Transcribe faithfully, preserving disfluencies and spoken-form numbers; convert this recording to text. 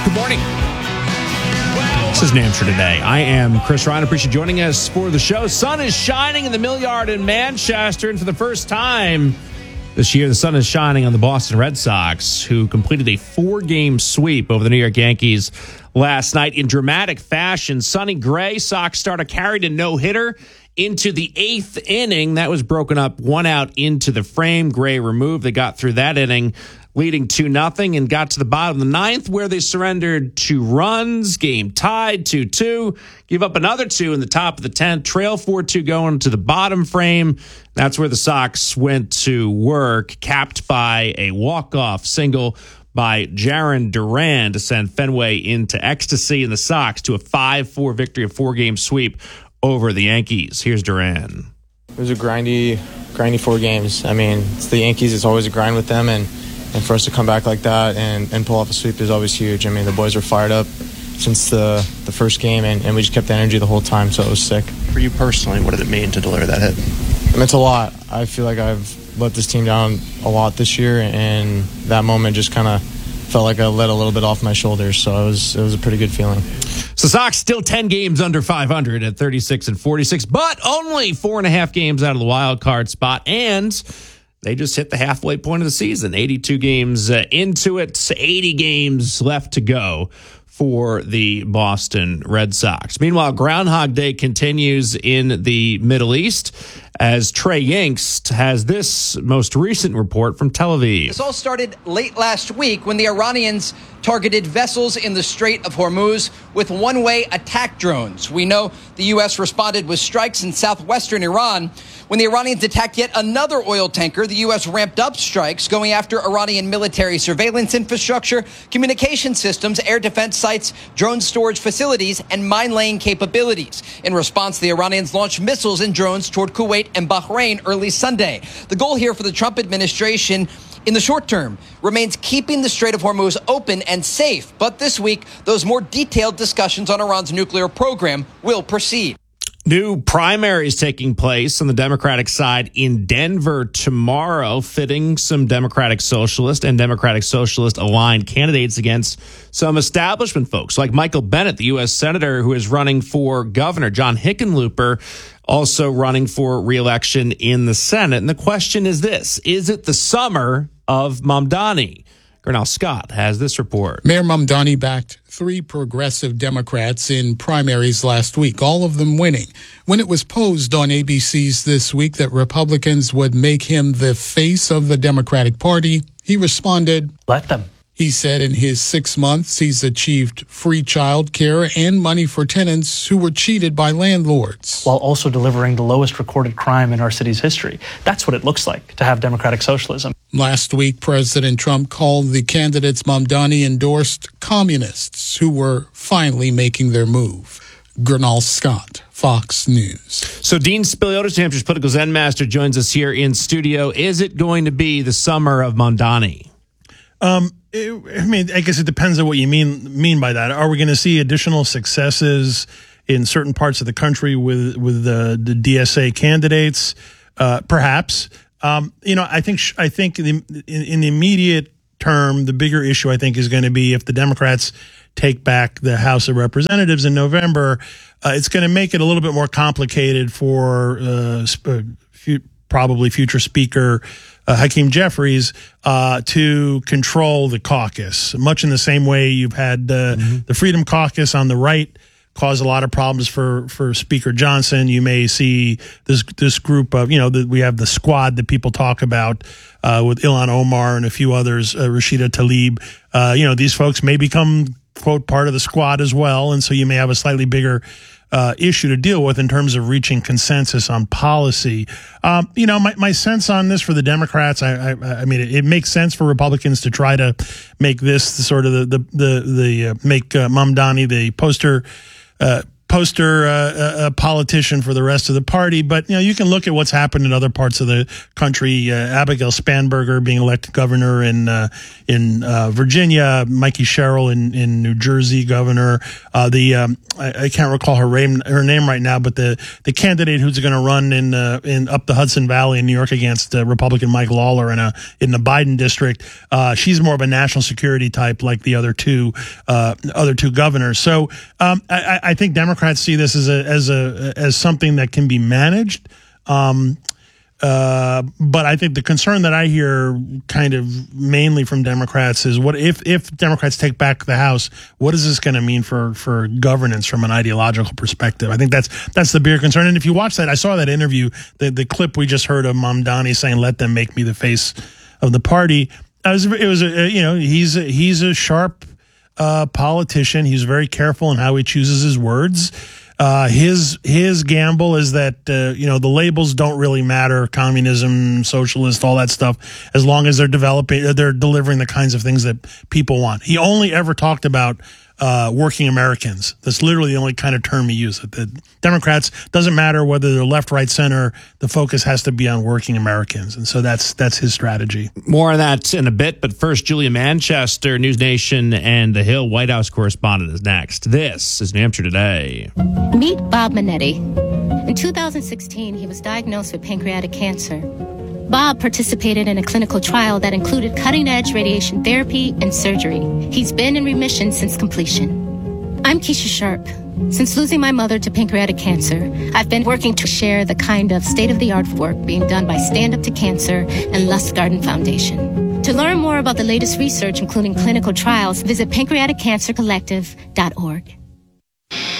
Good morning. This is Namster Today. I am Chris Ryan. Appreciate you joining us for the show. Sun is shining in the Mill Yard in Manchester, and for the first time this year, the sun is shining on the Boston Red Sox, who completed a four-game sweep over the New York Yankees last night in dramatic fashion. Sonny Gray, Sox starter, carried a no-hitter into the eighth inning. That was broken up one out into the frame. Gray removed. They got through that inning, leading two nothing, and got to the bottom of the ninth, where they surrendered two runs. Game tied two two. Give up another two in the top of the tenth. Trail four two going to the bottom frame. That's where the Sox went to work, capped by a walk-off single by Jarren Duran to send Fenway into ecstasy, and the Sox to a five four victory, a four-game sweep over the Yankees. Here's Duran. It was a grindy, grindy four games. I mean, it's the Yankees. It's always a grind with them, and And for us to come back like that and, and pull off a sweep is always huge. I mean, the boys were fired up since the, the first game, and, and we just kept the energy the whole time, so it was sick. For you personally, what did it mean to deliver that hit? It meant a lot. I feel like I've let this team down a lot this year, and that moment just kind of felt like I let a little bit off my shoulders, so it was, it was a pretty good feeling. So Sox still ten games under five hundred at thirty-six and forty-six, but only four and a half games out of the wild card spot, and they just hit the halfway point of the season. eighty-two games uh, into it, eighty games left to go for the Boston Red Sox. Meanwhile, Groundhog Day continues in the Middle East as Trey Yingst has this most recent report from Tel Aviv. This all started late last week when the Iranians targeted vessels in the Strait of Hormuz with one-way attack drones. We know the U S responded with strikes in southwestern Iran. When the Iranians attacked yet another oil tanker, the U S ramped up strikes, going after Iranian military surveillance infrastructure, communication systems, air defense sites, drone storage facilities, and mine-laying capabilities. In response, the Iranians launched missiles and drones toward Kuwait and Bahrain early Sunday. The goal here for the Trump administration in the short term remains keeping the Strait of Hormuz open and safe. But this week, those more detailed discussions on Iran's nuclear program will proceed. New primaries taking place on the Democratic side in Denver tomorrow, fitting some Democratic Socialist and Democratic Socialist aligned candidates against some establishment folks like Michael Bennet, the U S Senator who is running for governor, John Hickenlooper, also running for re-election in the Senate. And the question is this: is it the summer of Mamdani? Gernal Scott has this report. Mayor Mamdani backed three progressive Democrats in primaries last week, all of them winning. When it was posed on A B C's This Week that Republicans would make him the face of the Democratic Party, he responded, "Let them." He said in his six months, he's achieved free child care and money for tenants who were cheated by landlords, while also delivering the lowest recorded crime in our city's history. That's what it looks like to have democratic socialism. Last week, President Trump called the candidates Mamdani endorsed communists who were finally making their move. Gernal Scott, Fox News. So Dean Spiliotis, New Hampshire's political Zen master, joins us here in studio. Is it going to be the summer of Mamdani? Um, it, I mean, I guess it depends on what you mean mean by that. Are we going to see additional successes in certain parts of the country with with the, the D S A candidates? Uh, perhaps. Um, you know, I think sh- I think in, in, in the immediate term, the bigger issue I think is going to be if the Democrats take back the House of Representatives in November. Uh, it's going to make it a little bit more complicated for uh, sp- f- probably future Speaker Uh, Hakeem Jeffries uh, to control the caucus, much in the same way you've had uh, mm-hmm. the Freedom Caucus on the right cause a lot of problems for, for Speaker Johnson. You may see this this group of, you know, the, we have the squad that people talk about uh, with Ilhan Omar and a few others, uh, Rashida Tlaib. Uh, you know, these folks may become, quote, part of the squad as well, and so you may have a slightly bigger Uh, issue to deal with in terms of reaching consensus on policy. Um, you know, my, my sense on this for the Democrats, I, I, I mean, it, it makes sense for Republicans to try to make this the sort of the, the, the, the uh, make uh, Mamdani the poster uh, poster uh, a politician for the rest of the party. But, you know, you can look at what's happened in other parts of the country. Uh, Abigail Spanberger being elected governor in uh, in uh, Virginia, Mikey Sherrill in, in New Jersey, governor. Uh, the um, I, I can't recall her name her name right now, but the the candidate who's going to run in uh, in up the Hudson Valley in New York against uh, Republican Mike Lawler in a in the Biden district. Uh, she's more of a national security type, like the other two uh, other two governors. So um, I, I think Democrats see this as a as a as something that can be managed. Um, uh, but I think the concern that I hear kind of mainly from Democrats is what if if Democrats take back the House, what is this going to mean for for governance from an ideological perspective? I think that's that's the bigger concern. And if you watch that, I saw that interview, the the clip we just heard of Mamdani saying, "Let them make me the face of the party." It was, it was a, you know, he's a, he's a sharp uh, politician. He's very careful in how he chooses his words. Uh, his his gamble is that uh, you know the labels don't really matter, communism, socialist, all that stuff, as long as they're developing, they're delivering the kinds of things that people want. He only ever talked about uh, working Americans. That's literally the only kind of term he used. The Democrats, doesn't matter whether they're left, right, center, the focus has to be on working Americans, and so that's that's his strategy. More on that in a bit, but first, Julia Manchester, News Nation and The Hill White House correspondent is next. This is New Hampshire Today. Meet Bob Minetti. In two thousand sixteen, he was diagnosed with pancreatic cancer. Bob participated in a clinical trial that included cutting-edge radiation therapy and surgery. He's been in remission since completion. I'm Keisha Sharp. Since losing my mother to pancreatic cancer, I've been working to share the kind of state-of-the-art work being done by Stand Up to Cancer and Lustgarten Foundation. To learn more about the latest research, including clinical trials, visit pancreatic cancer collective dot org.